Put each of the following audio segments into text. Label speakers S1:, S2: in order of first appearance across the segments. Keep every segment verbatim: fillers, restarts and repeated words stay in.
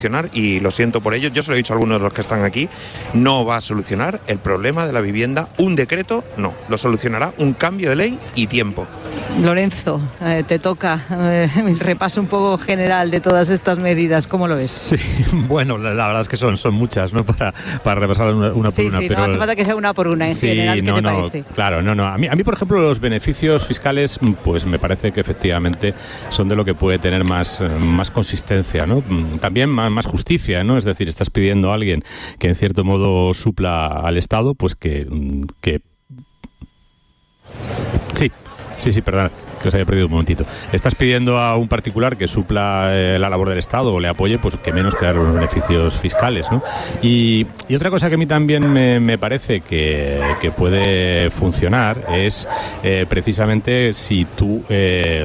S1: y lo siento por ello, yo se lo he dicho a algunos de los que están aquí, no va a solucionar el problema de la vivienda un decreto, no, lo solucionará un cambio de ley y tiempo.
S2: Lorenzo, eh, te toca eh, el repaso un poco general de todas estas medidas, ¿cómo lo ves?
S3: Sí, bueno, la, la verdad es que son, son muchas, ¿no? Para, para repasar una, una
S2: sí,
S3: por una.
S2: Sí,
S3: pero
S2: no hace falta que sea una por una en
S3: sí,
S2: general, ¿qué
S3: no,
S2: te
S3: no,
S2: parece?
S3: Claro, no, no. A mí, a mí, por ejemplo, los beneficios fiscales, pues me parece que efectivamente son de lo que puede tener más, más consistencia, ¿no? También más, más justicia, ¿no? Es decir, estás pidiendo a alguien que en cierto modo supla al Estado, pues que... que... Sí, sí, sí, perdón, que os había perdido un momentito. Estás pidiendo a un particular que supla eh, la labor del Estado o le apoye, pues que menos que dar unos beneficios fiscales, ¿no? Y, y otra cosa que a mí también me, me parece que, que puede funcionar es eh, precisamente si tú eh,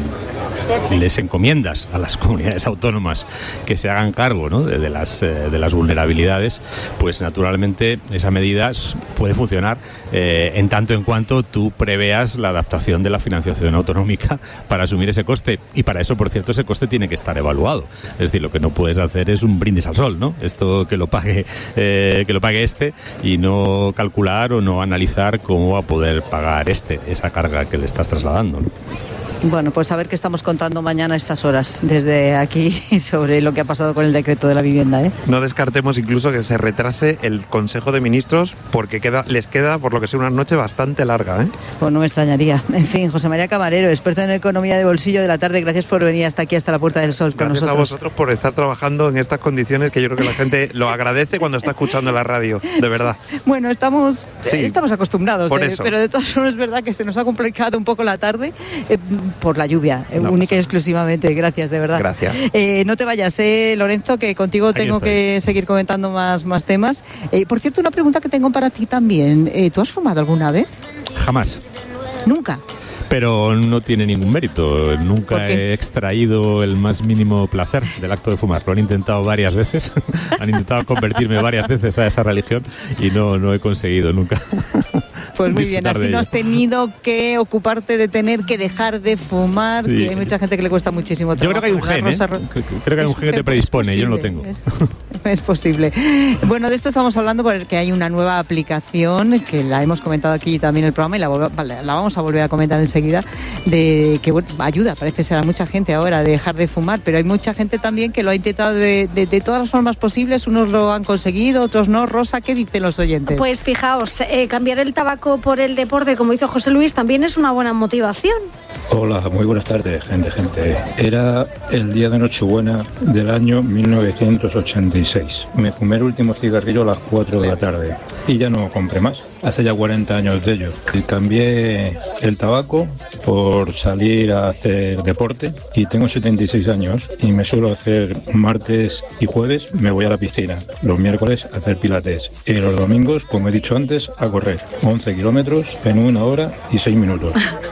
S3: les encomiendas a las comunidades autónomas que se hagan cargo, ¿no? de, de, las, eh, de las vulnerabilidades, pues naturalmente esa medida puede funcionar eh, en tanto en cuanto tú preveas la adaptación de la financiación autonómica para asumir ese coste. Y para eso, por cierto, ese coste tiene que estar evaluado. Es decir, lo que no puedes hacer es un brindis al sol, ¿no? Esto que lo pague, eh, que lo pague este y no calcular o no analizar cómo va a poder pagar este esa carga que le estás trasladando, ¿no?
S2: Bueno, pues a ver qué estamos contando mañana a estas horas desde aquí sobre lo que ha pasado con el decreto de la vivienda, ¿eh?
S1: No descartemos incluso que se retrase el Consejo de Ministros porque queda, les queda, por lo que sea, una noche bastante larga, ¿eh?
S2: Pues no me extrañaría. En fin, José María Camarero, experto en economía de bolsillo de la tarde, gracias por venir hasta aquí, hasta la Puerta del Sol con
S1: gracias
S2: nosotros.
S1: Gracias a vosotros por estar trabajando en estas condiciones que yo creo que la gente lo agradece cuando está escuchando la radio, de verdad.
S2: Bueno, estamos,
S1: sí,
S2: estamos acostumbrados,
S1: por
S2: eh,
S1: eso.
S2: Pero de todas formas es verdad que se nos ha complicado un poco la tarde eh, por la lluvia, eh,
S1: no
S2: única
S1: pasa.
S2: y exclusivamente. Gracias, de verdad.
S1: Gracias.
S2: Eh, no te vayas, eh, Lorenzo, que contigo
S3: Aquí
S2: tengo
S3: estoy.
S2: que seguir comentando más, más temas. Eh, por cierto, una pregunta que tengo para ti también. Eh, ¿Tú has fumado alguna vez?
S3: Jamás.
S2: ¿Nunca?
S3: Pero no tiene ningún mérito. Nunca he extraído el más mínimo placer del acto de fumar. Lo han intentado varias veces. Han intentado convertirme varias veces a esa religión y no, no he conseguido nunca.
S2: Pues muy bien, así no has tenido que ocuparte de tener que dejar de fumar, sí. Que hay mucha gente que le cuesta muchísimo trabajo.
S3: Yo creo que hay un gen, ¿eh? Creo que hay un gen que te predispone, yo no lo tengo.
S2: Es, es posible. Bueno, de esto estamos hablando porque hay una nueva aplicación que la hemos comentado aquí también en el programa y la, la vamos a volver a comentar enseguida, de que bueno, ayuda, parece ser a mucha gente ahora a dejar de fumar, pero hay mucha gente también que lo ha intentado de, de, de todas las formas posibles, unos lo han conseguido, otros no. Rosa, ¿qué dicen los oyentes?
S4: Pues fijaos, eh, cambiar el tabaco por el deporte, como hizo José Luis, también es una buena motivación.
S5: Hola, muy buenas tardes, gente, gente. Era el día de Nochebuena del año mil novecientos ochenta y seis. Me fumé el último cigarrillo a las cuatro de la tarde y ya no compré más. Hace ya cuarenta años de ello. Y cambié el tabaco por salir a hacer deporte y tengo setenta y seis años y me suelo hacer martes y jueves, me voy a la piscina. Los miércoles a hacer pilates y los domingos, como he dicho antes, a correr once kilómetros en una hora y seis minutos.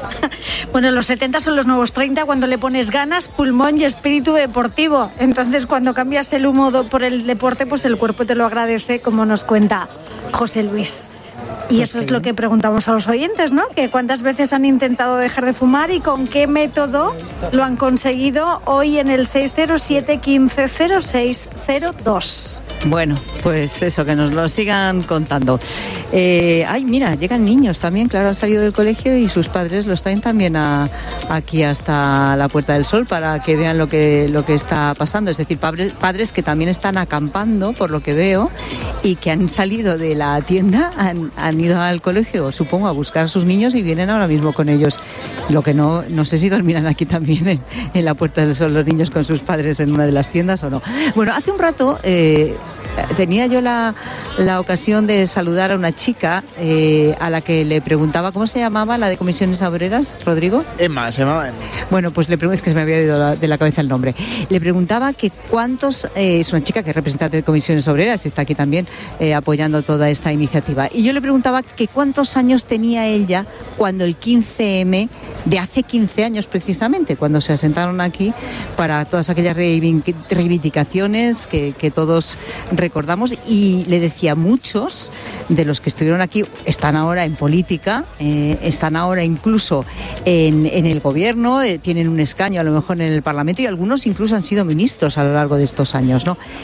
S4: Bueno, los setenta son los nuevos treinta cuando le pones ganas, pulmón y espíritu deportivo. Entonces, cuando cambias el humo por el deporte, pues el cuerpo te lo agradece, como nos cuenta José Luis. Y eso es lo que preguntamos a los oyentes, ¿no? Que cuántas veces han intentado dejar de fumar y con qué método lo han conseguido hoy en el seis cero siete, quince, cero seis cero dos.
S2: Bueno, pues eso, que nos lo sigan contando. Eh, ay, mira, llegan niños también, claro, han salido del colegio y sus padres los traen también a, aquí hasta la Puerta del Sol para que vean lo que, lo que está pasando. Es decir, padres, padres que también están acampando, por lo que veo, y que han salido de la tienda, han, han ido al colegio, supongo, a buscar a sus niños y vienen ahora mismo con ellos. Lo que no, no sé si dormirán aquí también en, en la Puerta del Sol los niños con sus padres en una de las tiendas o no. Bueno, hace un rato... Eh, tenía yo la, la ocasión de saludar a una chica eh, a la que le preguntaba, ¿cómo se llamaba la de Comisiones Obreras, Rodrigo?
S6: Emma, se llamaba Emma.
S2: Bueno, pues le pregunto, es que se me había ido la, de la cabeza el nombre. Le preguntaba que cuántos, eh, es una chica que es representante de Comisiones Obreras y está aquí también eh, apoyando toda esta iniciativa. Y yo le preguntaba que cuántos años tenía ella cuando el quince eme de hace quince años precisamente, cuando se asentaron aquí para todas aquellas reivindicaciones que, que todos recordamos, y le decía, muchos de los que estuvieron aquí están ahora en política, eh, están ahora incluso en, en el gobierno, eh, tienen un escaño a lo mejor en el Parlamento, y algunos incluso han sido ministros a lo largo de estos años, ¿no?